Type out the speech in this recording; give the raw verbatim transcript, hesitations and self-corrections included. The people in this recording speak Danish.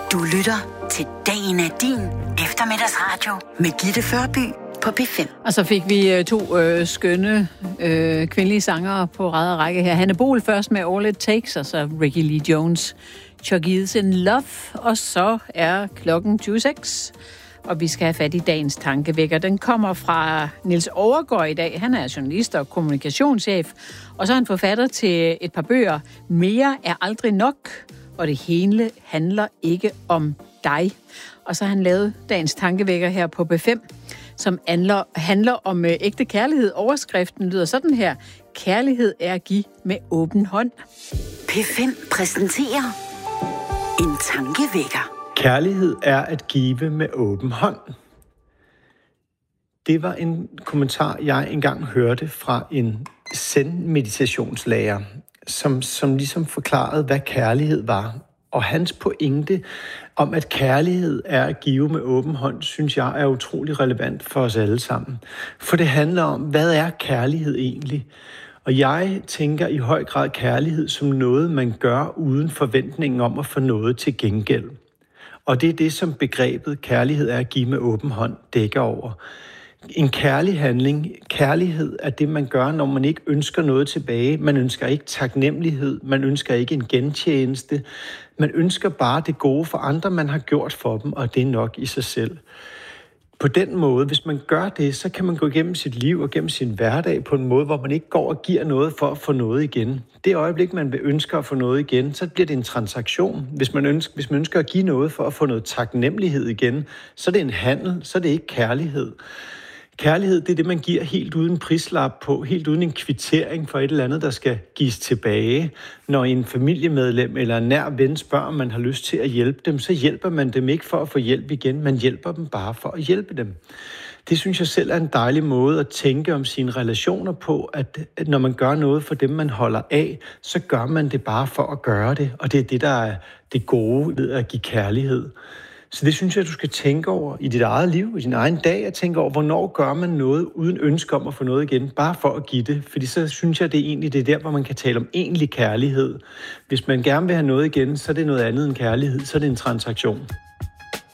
Du lytter til Dagen er din eftermiddagsradio med Gitte Førby på P fem. Og så fik vi to øh, skønne øh, kvindelige sangere på ræd og række her. Hanne Bohl først med All It Takes, og så Ricky Lee Jones, Chuck E's in Love. Og så er klokken tyve seks, og vi skal have fat i dagens tankevækker. Den kommer fra Niels Overgaard i dag. Han er journalist og kommunikationschef, og så er han forfatter til et par bøger. Mere er aldrig nok, og det hele handler ikke om dig. Og så har han lavet dagens tankevækker her på P fem, som handler, handler om øh, ægte kærlighed. Overskriften lyder sådan her: kærlighed er at give med åben hånd. P fem præsenterer en tankevækker. Kærlighed er at give med åben hånd. Det var en kommentar, jeg engang hørte fra en zen-meditationslærer, som, som ligesom forklarede, hvad kærlighed var. Og hans pointe om, at kærlighed er at give med åben hånd, synes jeg er utrolig relevant for os alle sammen. For det handler om, hvad er kærlighed egentlig? Og jeg tænker i høj grad kærlighed som noget, man gør uden forventningen om at få noget til gengæld. Og det er det, som begrebet kærlighed er at give med åben hånd dækker over. En kærlig handling, kærlighed er det, man gør, når man ikke ønsker noget tilbage. Man ønsker ikke taknemmelighed, man ønsker ikke en gentjeneste. Man ønsker bare det gode for andre, man har gjort for dem, og det er nok i sig selv. På den måde, hvis man gør det, så kan man gå igennem sit liv og gennem sin hverdag på en måde, hvor man ikke går og giver noget for at få noget igen. Det øjeblik, man ønsker at få noget igen, så bliver det en transaktion. Hvis man ønsker, hvis man ønsker at give noget for at få noget taknemmelighed igen, så er det en handel, så er det ikke kærlighed. Kærlighed, det er det, man giver helt uden prislap på, helt uden en kvittering for et eller andet, der skal gives tilbage. Når en familiemedlem eller en nær ven spørger, om man har lyst til at hjælpe dem, så hjælper man dem ikke for at få hjælp igen, man hjælper dem bare for at hjælpe dem. Det synes jeg selv er en dejlig måde at tænke om sine relationer på, at når man gør noget for dem, man holder af, så gør man det bare for at gøre det, og det er det, der er det gode ved at give kærlighed. Så det synes jeg, du skal tænke over i dit eget liv, i din egen dag, at tænke over, hvornår gør man noget uden ønske om at få noget igen, bare for at give det. Fordi så synes jeg, det er egentlig det er der, hvor man kan tale om egentlig kærlighed. Hvis man gerne vil have noget igen, så er det noget andet end kærlighed, så er det en transaktion.